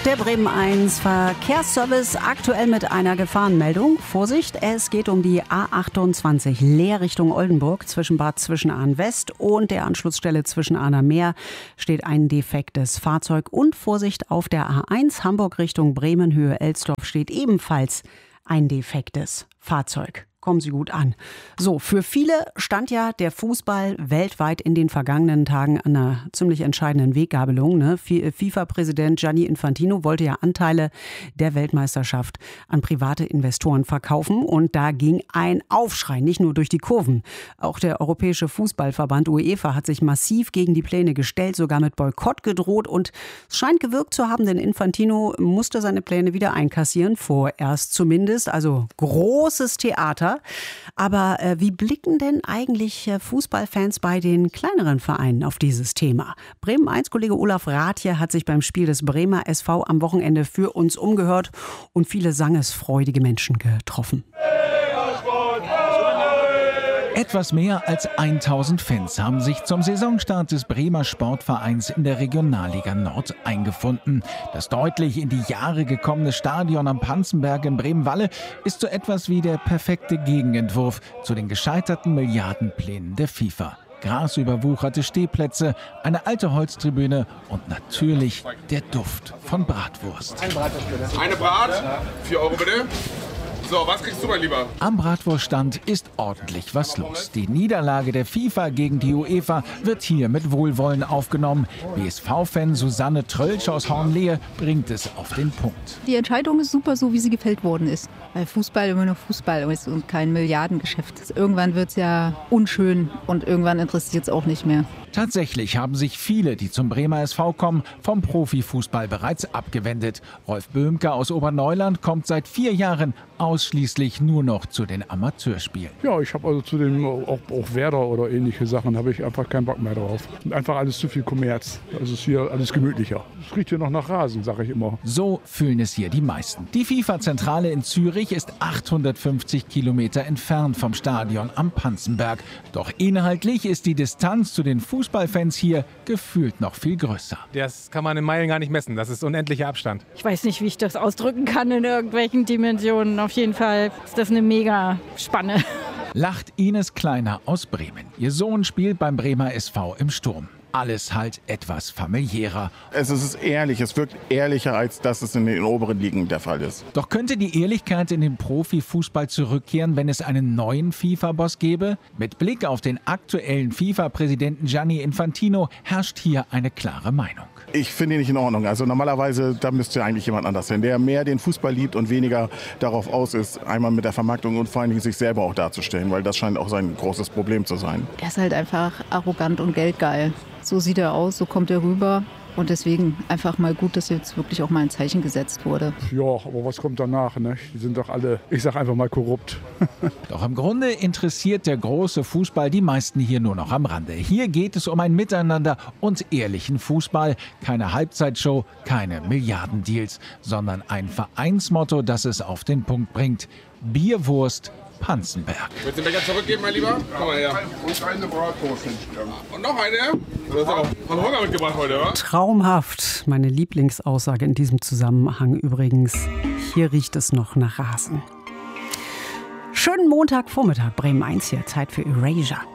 Der Bremen 1 Verkehrsservice aktuell mit einer Gefahrenmeldung. Vorsicht, es geht um die A28 Leer Richtung Oldenburg zwischen Bad Zwischenahn West und der Anschlussstelle Zwischenahner Meer steht ein defektes Fahrzeug. Und Vorsicht, auf der A1 Hamburg Richtung Bremen Höhe Elsdorf steht ebenfalls ein defektes Fahrzeug. Kommen Sie gut an. So, für viele stand ja der Fußball weltweit in den vergangenen Tagen an einer ziemlich entscheidenden Weggabelung. Ne? FIFA-Präsident Gianni Infantino wollte ja Anteile der Weltmeisterschaft an private Investoren verkaufen. Und da ging ein Aufschrei, nicht nur durch die Kurven. Auch der Europäische Fußballverband UEFA hat sich massiv gegen die Pläne gestellt, sogar mit Boykott gedroht. Und es scheint gewirkt zu haben, denn Infantino musste seine Pläne wieder einkassieren, vorerst zumindest. Also großes Theater. Aber wie blicken denn eigentlich Fußballfans bei den kleineren Vereinen auf dieses Thema? Bremen 1-Kollege Olaf Rathje hat sich beim Spiel des Bremer SV am Wochenende für uns umgehört und viele sangesfreudige Menschen getroffen. Etwas mehr als 1000 Fans haben sich zum Saisonstart des Bremer Sportvereins in der Regionalliga Nord eingefunden. Das deutlich in die Jahre gekommene Stadion am Panzenberg in Bremen-Walle ist so etwas wie der perfekte Gegenentwurf zu den gescheiterten Milliardenplänen der FIFA. Grasüberwucherte Stehplätze, eine alte Holztribüne und natürlich der Duft von Bratwurst. Eine Brat, 4 Euro bitte. So, was kriegst du, mein Lieber? Am Bratwurststand ist ordentlich was los. Die Niederlage der FIFA gegen die UEFA wird hier mit Wohlwollen aufgenommen. BSV-Fan Susanne Trölsch aus Hornlehe bringt es auf den Punkt. Die Entscheidung ist super, so wie sie gefällt worden ist. Weil Fußball immer noch Fußball ist und kein Milliardengeschäft. Irgendwann wird es ja unschön und irgendwann interessiert es auch nicht mehr. Tatsächlich haben sich viele, die zum Bremer SV kommen, vom Profifußball bereits abgewendet. Rolf Böhmke aus Oberneuland kommt seit 4 Jahren ausschließlich nur noch zu den Amateurspielen. Ja, ich habe also zu den auch Werder oder ähnliche Sachen, habe ich einfach keinen Bock mehr drauf. Einfach alles zu viel Kommerz. Es ist hier alles gemütlicher. Es riecht hier noch nach Rasen, sage ich immer. So fühlen es hier die meisten. Die FIFA-Zentrale in Zürich ist 850 Kilometer entfernt vom Stadion am Panzenberg. Doch inhaltlich ist die Distanz zu den Fußballfans hier gefühlt noch viel größer. Das kann man in Meilen gar nicht messen. Das ist unendlicher Abstand. Ich weiß nicht, wie ich das ausdrücken kann in irgendwelchen Dimensionen. Auf jeden Fall ist das eine mega Spanne. Lacht Ines Kleiner aus Bremen. Ihr Sohn spielt beim Bremer SV im Sturm. Alles halt etwas familiärer. Es ist ehrlich, es wirkt ehrlicher, als dass es in den oberen Ligen der Fall ist. Doch könnte die Ehrlichkeit in den Profifußball zurückkehren, wenn es einen neuen FIFA-Boss gäbe? Mit Blick auf den aktuellen FIFA-Präsidenten Gianni Infantino herrscht hier eine klare Meinung. Ich finde ihn nicht in Ordnung. Also normalerweise, da müsste eigentlich jemand anders hin, der mehr den Fußball liebt und weniger darauf aus ist, einmal mit der Vermarktung und vor allen Dingen sich selber auch darzustellen, weil das scheint auch sein großes Problem zu sein. Er ist halt einfach arrogant und geldgeil. So sieht er aus, so kommt er rüber. Und deswegen einfach mal gut, dass jetzt wirklich auch mal ein Zeichen gesetzt wurde. Ja, aber was kommt danach? Ne? Die sind doch alle, ich sag einfach mal, korrupt. Doch im Grunde interessiert der große Fußball die meisten hier nur noch am Rande. Hier geht es um ein Miteinander und ehrlichen Fußball. Keine Halbzeitshow, keine Milliardendeals, sondern ein Vereinsmotto, das es auf den Punkt bringt. Bierwurst Panzenberg. Willst du den Becher zurückgeben, mein Lieber? Komm mal her. Und eine Bratwurst hinstellen. Und noch eine? Du hast auch von Hunger mitgebracht heute, oder? Traumhaft. Meine Lieblingsaussage in diesem Zusammenhang übrigens. Hier riecht es noch nach Rasen. Schönen Montagvormittag, Bremen 1 hier. Zeit für Erasure.